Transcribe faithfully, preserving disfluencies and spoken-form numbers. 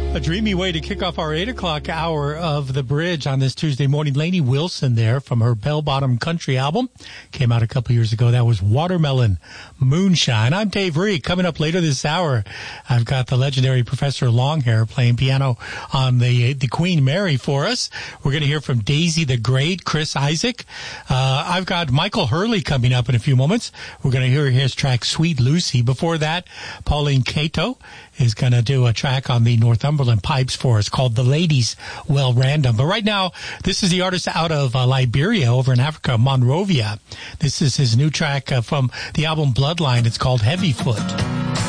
A dreamy way to kick off our eight o'clock hour of The Bridge on this Tuesday morning. Lainey Wilson there from her Bell Bottom Country album. Came out a couple years ago. That was Watermelon Moonshine. I'm Dave Reed. Coming up later this hour, I've got the legendary Professor Longhair playing piano on the the Queen Mary for us. We're going to hear from Daisy the Great, Chris Isaak. Uh, I've got Michael Hurley coming up in a few moments. We're going to hear his track Sweet Lucy. Before that, Pauline Cato is going to do a track on the Northumberland pipes for us called The Ladies Well Random. But right now, this is the artist out of uh, Liberia over in Africa, Monrovia. This is his new track uh, from the album Bloodline. It's called Heavy Foot.